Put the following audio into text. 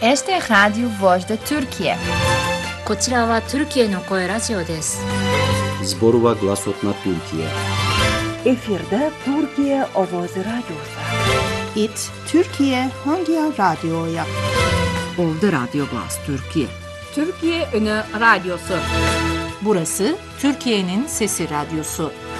Este es Radio Voz de Türkiye. こちらはトルキエの声ラジオです。 Zborova Glasotna Türkiye. Efirde Türkiye Ovozi Radyosu. It Türkiye Hangi Radyo'ya? Ovda Radyo Glas Türkiye. Türkiye Ünü Radyosu. Burası Türkiye'nin Sesi Radyosu.